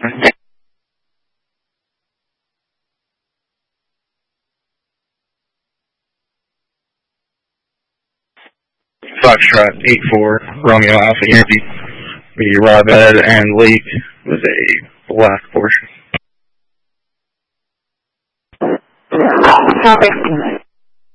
Foxtrot 84, Romeo Alpha Unity. The raw bed and leak was a black portion. Copy.